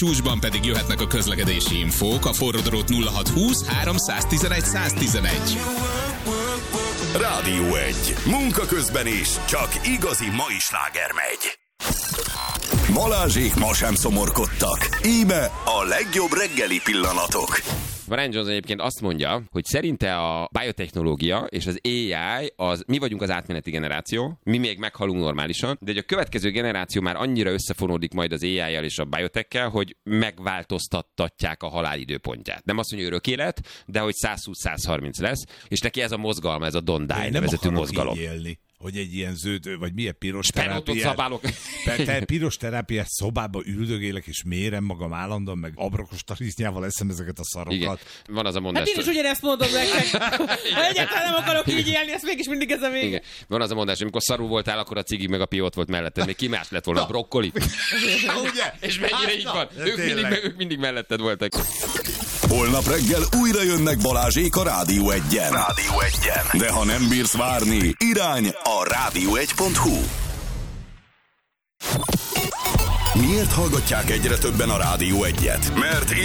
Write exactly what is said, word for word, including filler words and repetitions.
Csúcsban pedig jöhetnek a közlekedési infók, a forródrót nulla hat húsz háromszáztizenegy száztizenegy. Rádió egy. Munka közben is, csak igazi mai sláger megy. Balázsék ma sem szomorkodtak. Íme a legjobb reggeli pillanatok. Brian Jones egyébként azt mondja, hogy szerinte a biotechnológia és az á i, az, mi vagyunk az átmeneti generáció, mi még meghalunk normálisan, de hogy a következő generáció már annyira összefonódik majd az á i-jal és a biotech-kel, hogy megváltoztattatják a halál időpontját. Nem azt mondja, hogy örök élet, de hogy százhúsz-százharminc lesz, és neki ez a mozgalma, ez a Don't Die nevezetű mozgalom. Hogy egy ilyen zöld, vagy milyen piros terápiát, te piros terápiás szobába üldögélek, és mérem magam állandóan, meg abrokos tarisznyával eszem ezeket a szarokat. Igen. Van az a mondás. Hát én is ugyanezt mondom nektek. Ha egyáltalán nem akarok így élni, ezt mégis mindig ez a vége. Igen. Van az a mondás, amikor szarul voltál, akkor a cigi meg a piót volt melletted. Még ki más lett volna? A brokkoli? Ugye? És mennyire hát, így van? Ők mindig, ők mindig melletted voltak. Holnap reggel újra jönnek Balázsék a Rádió egyen. Rádió egyen. De ha nem bírsz várni, irány a rádió egy pont hu. Miért hallgatják egyre többen a Rádió egyet? Mert